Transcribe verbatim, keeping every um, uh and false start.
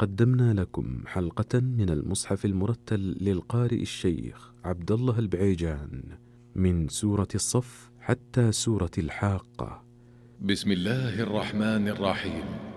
قدمنا لكم حلقة من المصحف المرتل للقارئ الشيخ عبد الله البعيجان من سورة الصف حتى سورة الحاقة. بسم الله الرحمن الرحيم.